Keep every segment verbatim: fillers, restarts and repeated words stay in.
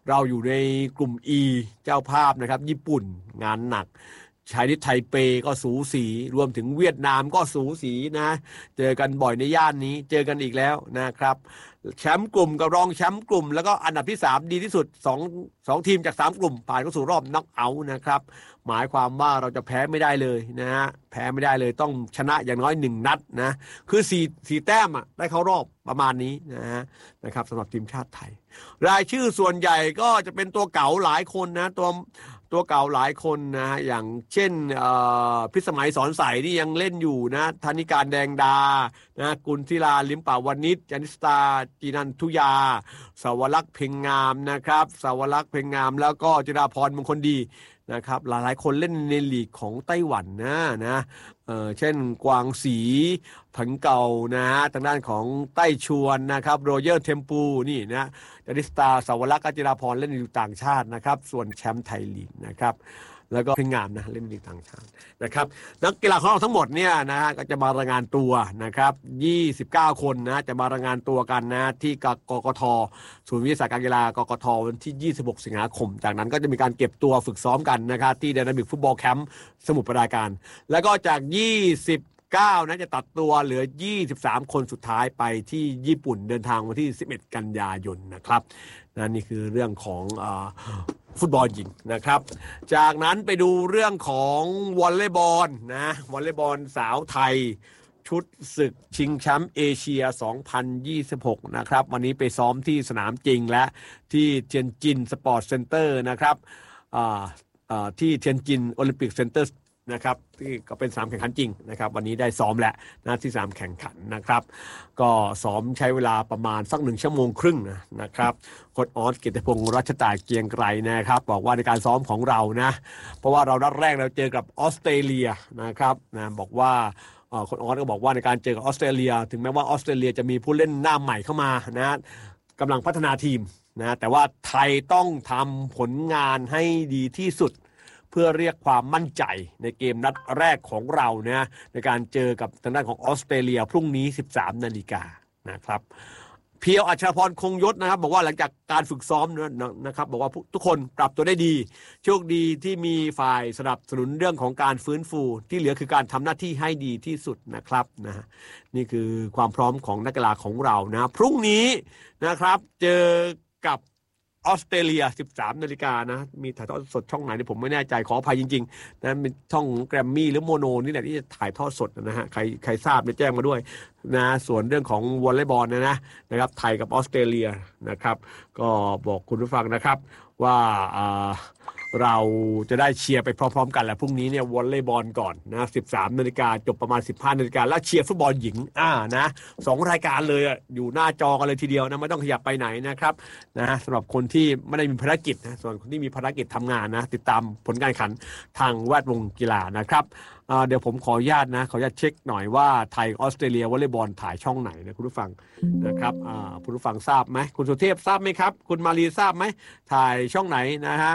เราอยู่ในกลุ่ม E เจ้าภาพนะครับญี่ปุ่นงานหนักไชนีสไทเปก็สูสีรวมถึงเวียดนามก็สูสีนะเจอกันบ่อยในย่านนี้เจอกันอีกแล้วนะครับแชมป์กลุ่มกับรองแชมป์กลุ่มแล้วก็อันดับที่สามดีที่สุดสอง สองทีมจากสามกลุ่มผ่านเข้าสู่รอบน็อกเอาท์นะครับหมายความว่าเราจะแพ้ไม่ได้เลยนะฮะแพ้ไม่ได้เลยต้องชนะอย่างน้อยหนึ่งนัดนะคือสี่ สี่แต้มอ่ะได้เข้ารอบประมาณนี้นะฮะนะครับสำหรับทีมชาติไทยรายชื่อส่วนใหญ่ก็จะเป็นตัวเก่าหลายคนนะตัวตัวเก่าหลายคนนะอย่างเช่นพิสมัยสอนใสที่ยังเล่นอยู่นะธนิการแดงดานะกุลธิลาลิมป่าวนิชจนิสตาจีนันทุยาสาวรักษ์เพ็งงามนะครับสาวรักษ์เพ็งงามแล้วก็จิราพรมงคลดีนะครับหลายๆคนเล่นในลีกของไต้หวันนะนะเอ่อเช่นกวางสีผังเก่านะฮะทางด้านของไต้ชวนนะครับโรเยอร์เทมปูนี่นะจาริสตาสาวรักษ์จิราพรเล่นในลีกต่างชาตินะครับส่วนแชมป์ไทยลีกนะครับแล้วก็เพ็งงามนะเล่นในลีกต่างชาตินะครับนักกีฬาของเราทั้งหมดเนี่ยนะฮะก็จะมารายงานตัวนะครับยี่สิบเก้าคนนะจะมารายงานตัวกันนะที่กกทศูนย์วิทยาศาสตร์การกีฬากกทวันที่ยี่สิบหกสิงหาคมจากนั้นก็จะมีการเก็บตัวฝึกซ้อมกันนะครับที่ Dynamic Football Camp สมุทรปราการแล้วก็จากยี่สิบเก้านะจะตัดตัวเหลือยี่สิบสามคนสุดท้ายไปที่ญี่ปุ่นเดินทางวันที่สิบเอ็ดกันยายนนะครับนะนี่คือเรื่องของอ่าฟุตบอลหญิงนะครับจากนั้นไปดูเรื่องของวอลเลย์บอลนะวอลเลย์บอลสาวไทยชุดศึกชิงแชมป์เอเชียสองพันยี่สิบหกนะครับวันนี้ไปซ้อมที่สนามจริงและที่เทียนจินสปอร์ตเซ็นเตอร์นะครับอ่าอ่าที่เทียนจินโอลิมปิกเซ็นเตอร์นะครับที่ก็เป็นสนามแข่งขันจริงนะครับวันนี้ได้ซ้อมแล้วนะที่สนามแข่งขันนะครับก็ซ้อมใช้เวลาประมาณสักหนึ่งชั่วโมงครึ่งนะนะครับโค้ชออสเกียรติพงศ์รัชตาเกียงไกรนะครับบอกว่าในการซ้อมของเรานะเพราะว่าเรานัดแรกเราเจอกับออสเตรเลียนะครับนะบอกว่าโค้ชออสก็บอกว่าในการเจอกับออสเตรเลียถึงแม้ว่าออสเตรเลียจะมีผู้เล่นหน้าใหม่เข้ามานะกำลังพัฒนาทีมนะแต่ว่าไทยต้องทำผลงานให้ดีที่สุดเพื่อเรียกความมั่นใจในเกมนัดแรกของเรานะในการเจอกับทางด้านของออสเตรเลียพรุ่งนี้ สิบสามนาฬิกานะครับเพียวอัชรพรคงยศนะครับบอกว่าหลังจากการฝึกซ้อมนะครับบอกว่าทุกคนปรับตัวได้ดีโชคดีที่มีฝ่ายสนับสนุนเรื่องของการฟื้นฟูที่เหลือคือการทำหน้าที่ให้ดีที่สุดนะครับนะนี่คือความพร้อมของนักกีฬาของเรานะพรุ่งนี้นะครับเจอกับออสเตรเลีย สิบสามนาฬิกานะมีถ่ายทอดสดช่องไหนนี่ผมไม่แน่ใจขออภัยจริงๆนะเป็นช่องแกรมมี่หรือโมโนนี่แหละที่จะถ่ายทอดสดนะฮะใครใครทราบเนี่ยแจ้งมาด้วยนะส่วนเรื่องของวอลเลย์บอลนะนะนะครับไทยกับออสเตรเลียนะครับก็บอกคุณผู้ฟังนะครับว่าเราจะได้เชียร์ไปพร้อมๆกันแหละพรุ่งนี้เนี่ยวอลเลย์บอลก่อนนะสิบสามนาฬิกาจบประมาณสิบห้านาฬิกาแล้วเชียร์ฟุตบอลหญิงอ่านะสองรายการเลยอ่ะอยู่หน้าจอกันเลยทีเดียวนะไม่ต้องขยับไปไหนนะครับนะสำหรับคนที่ไม่ได้มีภารกิจนะส่วนคนที่มีภารกิจทำงานนะติดตามผลการแข่งขันทางแวดวงกีฬานะครับเดี๋ยวผมขออนุญาตนะขออนุญาตเช็คหน่อยว่าไทยออสเตรเลียวอลเลย์บอลถ่ายช่องไหนนะคุณผู้ฟังนะครับคุณผู้ฟังทราบไหมคุณสุเทพทราบไหมครับคุณมาลีทราบไหมถ่ายช่องไหนนะฮะ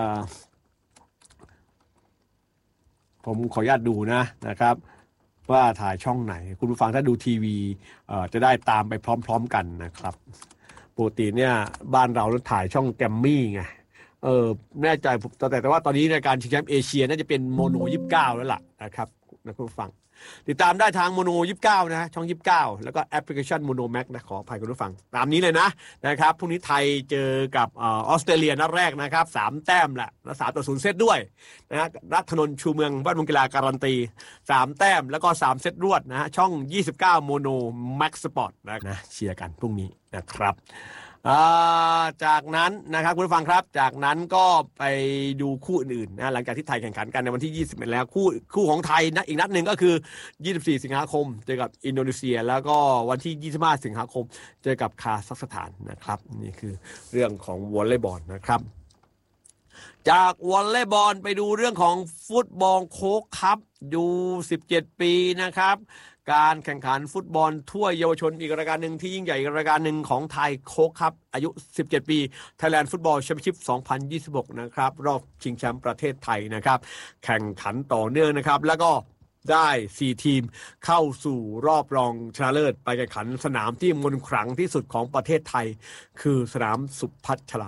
ผมขออนุญาตดูนะนะครับว่าถ่ายช่องไหนคุณผู้ฟังถ้าดูทีวีจะได้ตามไปพร้อมๆกันนะครับปกติเนี่ยบ้านเราถ่ายช่องแกรมมี่ไงเออแน่ใจแต่แต่ว่าตอนนี้ในการชิงแชมป์เอเชียน่าจะเป็นโมโนยี่สิบเก้าแล้วล่ะนะครับนะคุณผู้ฟังติดตามได้ทางโมโนยี่สิบเก้านะช่องยี่สิบเก้าแล้วก็แอปพลิเคชันโมโนแม็กนะขออภัยคุณผู้ฟังตามนี้เลยนะนะครับพรุ่งนี้ไทยเจอกับออสเตรเลียนัดแรกนะครับสามแต้มแหละและสามต่อศูนย์เซตด้วยนะรัฐนนท์ชูเมืองบ้านวงกีฬาการันตีสามแต้มแล้วก็สามเซตรวดนะช่องยี่สิบเก้าโมโนแม็กสปอร์ตนะเชียร์กันพรุ่งนี้นะครับจากนั้นนะครับคุณผู้ฟังครับจากนั้นก็ไปดูคู่อื่นๆนะหลังจากที่ไทยแข่งขันกันในวันที่ยี่สิบเอ็ดแล้วคู่คู่ของไทยนะอีกนัดหนึ่งก็คือยี่สิบสี่สิงหาคมเจอกับอินโดนีเซียแล้วก็วันที่ยี่สิบห้าสิงหาคมเจอกับคาซัคสถานนะครับนี่คือเรื่องของวอลเลย์บอลนะครับจากวอลเลย์บอลไปดูเรื่องของฟุตบอลโค้กคัพยูสิบเจ็ดปีนะครับการแข่งขันฟุตบอลถ้วยเยาวชนอีกรายการหนึ่งที่ยิ่งใหญ่อีกรายการหนึ่งของไทยโค้กคัพอายุสิบเจ็ดปี Thailand Football Championship สองพันยี่สิบหกนะครับรอบชิงแชมป์ประเทศไทยนะครับแข่งขันต่อเนื่องนะครับแล้วก็ได้สี่ทีมเข้าสู่รอบรองชนะเลิศไปแข่งขันสนามที่มนต์ขลังที่สุดของประเทศไทยคือสนามสุพัชรา